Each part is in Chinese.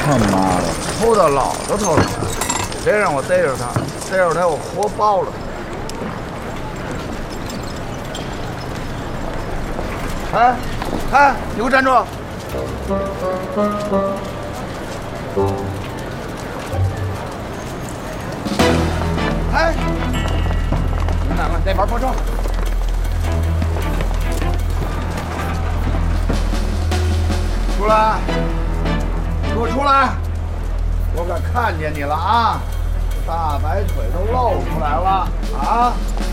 他妈的，偷到老子头上了！别让我逮着他，逮着他我活包了。哎，你给我站住！哎，你们两个在玩魔兽？出来！给我出来！我可看见你了啊！大白腿都露出来了啊！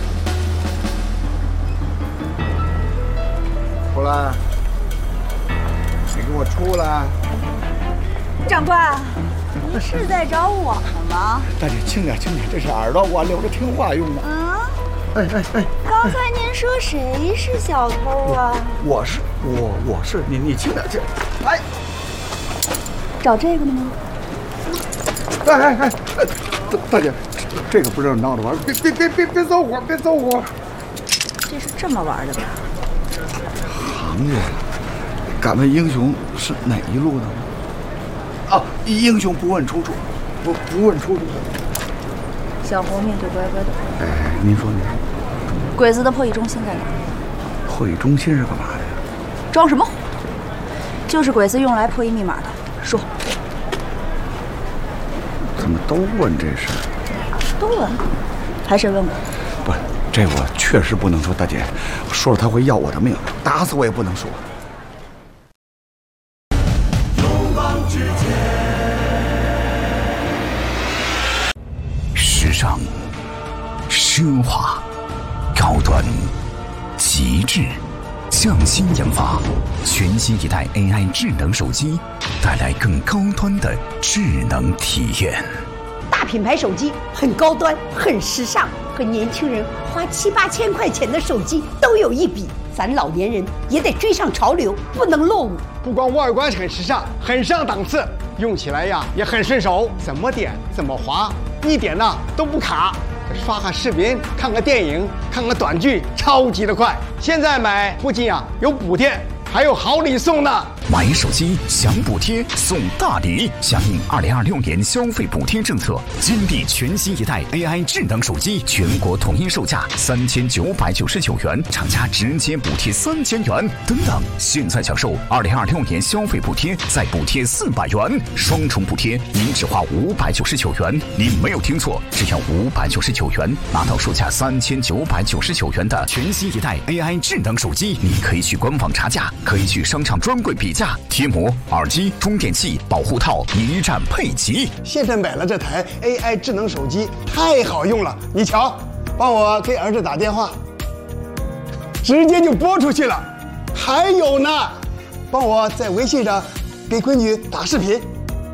出来！你给我出来！ 长官，你是在找我吗？ 大姐，轻点，这是耳朵，我留着听话用的。哎！ 刚才您说谁是小偷啊？ 我是你轻点，哎， 找这个的吗？ 哎，大姐，这个不是闹着玩，别走火！ 这是这么玩的吧？ 行家，敢问英雄是哪一路的吗？啊，英雄不问出处，不问出处。 小活命就乖乖的。 哎，您说， 鬼子的破译中心在哪？ 破译中心是干嘛的呀？ 装什么？就是鬼子用来破译密码的。说。 怎么都问这事？ 都问？还谁问我？ 不，这我确实不能说，大姐，说了他会要我的命，打死我也不能说。 时尚、奢华、高端、极致，匠心研发，全新一代 AI 智能手机，带来更高端的智能体验。 大品牌手机很高端，很时尚，和年轻人花7、8千块钱的手机都有一比。咱老年人也得追上潮流，不能落伍。 不光外观很时尚，很上档次，用起来呀也很顺手，怎么点怎么滑，一点呢都不卡。刷个视频，看个电影，看个短剧，超级的快。现在买不仅有补贴，还有好礼送呢。 买手机享补贴送大礼，响应2026年消费补贴政策，金地全新一代 AI 智能手机全国统一售价3999元，厂家直接补贴3000元。等等，现在享受2026年消费补贴，再补贴400元，双重补贴，您只花599元。您没有听错，只要599元，拿到售价3999元的全新一代 AI 智能手机。你可以去官网查价，可以去商场专柜比价，贴膜、耳机、充电器、保护套一站配齐。 现在买了这台 AI 智能手机，太好用了。你瞧，帮我给儿子打电话，直接就拨出去了。还有呢，帮我在微信上给闺女打视频。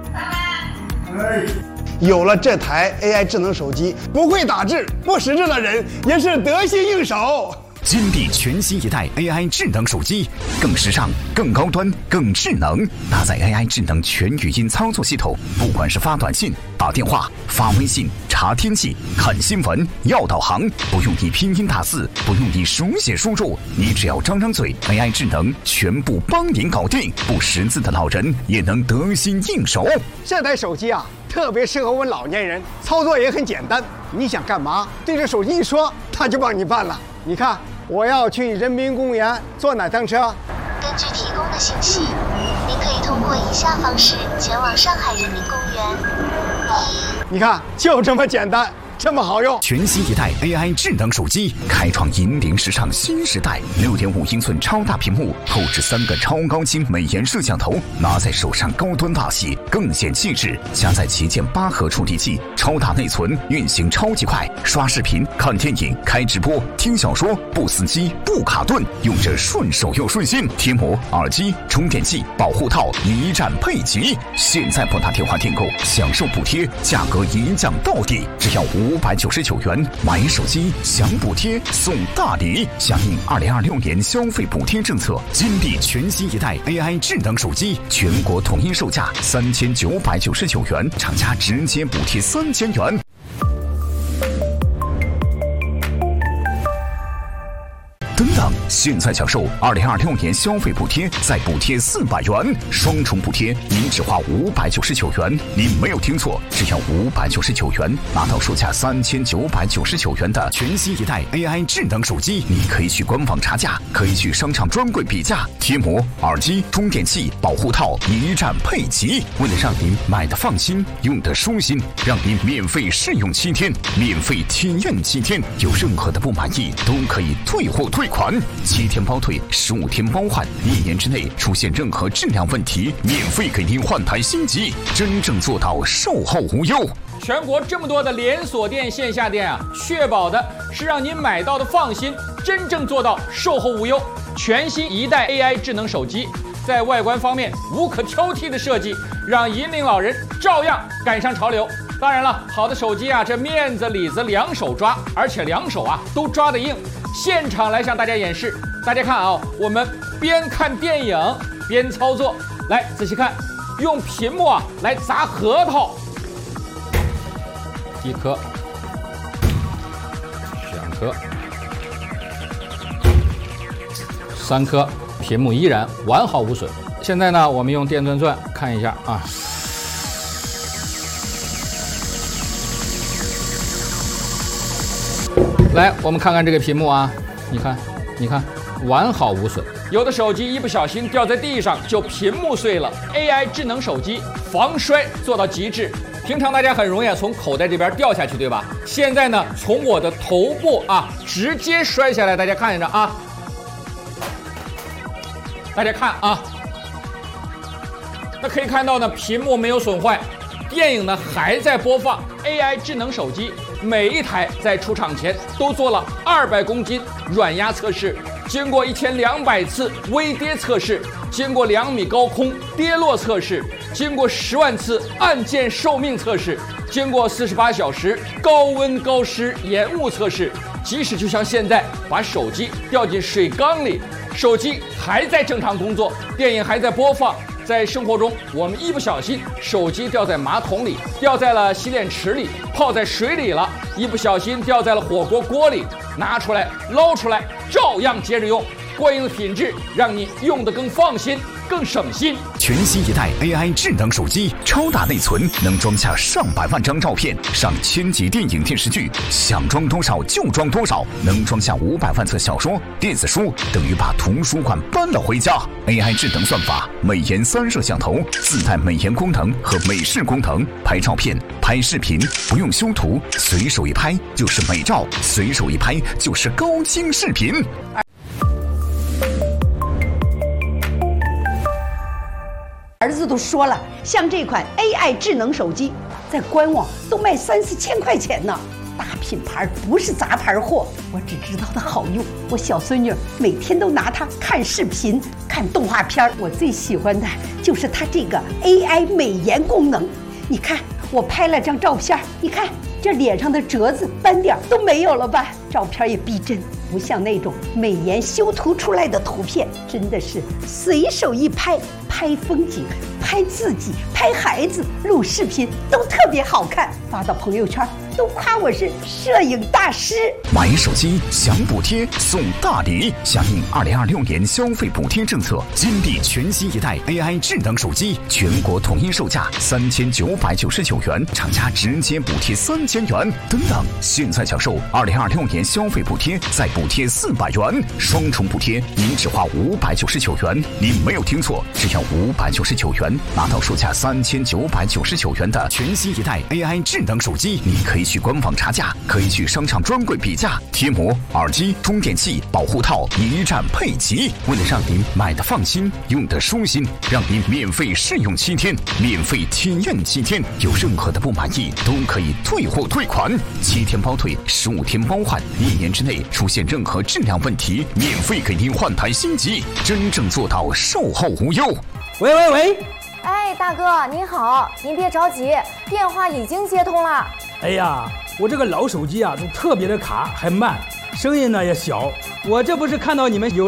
有了这台 AI 智能手机，不会打字、不识字的人也是得心应手。 金地全新一代 AI 智能手机，更时尚、更高端、更智能，搭载 AI 智能全语音操作系统，不管是发短信、打电话、发微信、查天气、看新闻、要导航，不用你拼音打字，不用你手写输入，你只要张张嘴 ，AI 智能全部帮您搞定，不识字的老人也能得心应手。 这台手机特别适合我们老年人，操作也很简单。你想干嘛，对着手机一说，它就帮你办了。你看，我要去人民公园，坐哪趟车？ 根据提供的信息，您可以通过以下方式前往上海人民公园。 你看，就这么简单，这么好用。 全新一代 AI 智能手机，开创引领时尚新时代。6.5英寸超大屏幕，后置3个超高清美颜摄像头，拿在手上高端大气，更显气质。加载旗舰8核处理器，超大内存，运行超级快。刷视频、看电影、开直播、听小说，不死机、不卡顿，用着顺手又顺心。贴膜、耳机、充电器、保护套一站配齐。现在拨打电话订购，享受补贴，价格一降到底，只要599元。买手机享补贴送大礼，响应2026年消费补贴政策，金地全新一代 AI 智能手机全国统一售价3999元，厂家直接补贴3000元。等等， 现在享受2026年消费补贴，再补贴400元，双重补贴，您只花599元。您没有听错，只要599元，拿到售价3999元的全新一代 AI 智能手机。你可以去官网查价，可以去商场专柜比价，贴膜、耳机、充电器、保护套一站配齐。为了让您买的放心，用的舒心，让您免费试用7天，免费体验7天，有任何的不满意都可以退货退款，7天包退，15天包换，1年之内出现任何质量问题，免费给您换台新机，真正做到售后无忧。 全国这么多的连锁店、线下店啊，确保的是让您买到的放心，真正做到售后无忧。全新一代 AI 智能手机，在外观方面无可挑剔的设计，让银领老人照样赶上潮流。当然了，好的手机啊，这面子里子两手抓，而且两手啊都抓得硬。现场来向大家演示，大家看啊，我们边看电影边操作，来仔细看，用屏幕啊来砸核桃。1颗、2颗、3颗，屏幕依然完好无损。现在呢，我们用电钻钻看一下啊。来，我们看看这个屏幕啊，你看，完好无损。有的手机一不小心掉在地上就屏幕碎了 ，AI 智能手机防摔做到极致。平常大家很容易从口袋这边掉下去，对吧？现在呢，从我的头部啊直接摔下来，大家看着啊，大家看啊，那可以看到呢，屏幕没有损坏，电影呢还在播放。AI 智能手机每一台在出厂前都做了200公斤软压测试，经过1200次微跌测试，经过2米高空跌落测试，经过10万次按键寿命测试，经过48小时高温高湿延误测试。即使就像现在把手机掉进水缸里，手机还在正常工作，电影还在播放。在生活中，我们一不小心手机掉在马桶里，掉在了洗脸池里，泡在水里了，一不小心掉在了火锅锅里，拿出来捞出来照样接着用，过硬的品质让你用得更放心更省心。 全新一代 AI 智能手机，超大内存，能装下上百万张照片，上1000集电影电视剧，想装多少就装多少，能装下500万册小说、电子书，等于把图书馆搬了回家。AI 智能算法，美颜3摄像头，自带美颜功能和美视功能，拍照片、拍视频不用修图，随手一拍就是美照，随手一拍就是高清视频。 儿子都说了，像这款 AI 智能手机，在官网都卖3、4千块钱呢。大品牌不是杂牌货，我只知道它好用。我小孙女每天都拿它看视频、看动画片。我最喜欢的就是它这个 AI 美颜功能。你看，我拍了张照片，你看这脸上的褶子、斑点都没有了吧？照片也逼真，不像那种美颜修图出来的图片，真的是随手一拍，拍风景、拍自己、拍孩子、录视频都特别好看，发到朋友圈都夸我是摄影大师。 买手机享补贴送大礼，响应2026年消费补贴政策，金立全新一代 AI 智能手机，全国统一售价3999元，厂家直接补贴3000元。等等，现在享受2026年消费补贴，再补贴400元，双重补贴，您只花599元。您没有听错，只要599元，拿到售价3999元的全新一代 AI 智能手机。你可以去官网查价，可以去商场专柜比价，贴膜、耳机、充电器、保护套一站配齐。为了让您买的放心，用的舒心，让您免费试用7天，免费体验7天，有任何的不满意都可以退货退款，7天包退，15天包换，1年之内出现任何质量问题，免费给您换台新机，真正做到售后无忧。 喂， 哎，大哥您好，您别着急，电话已经接通了。 哎呀，我这个老手机啊，都特别的卡，还慢，声音呢也小。我这不是看到你们有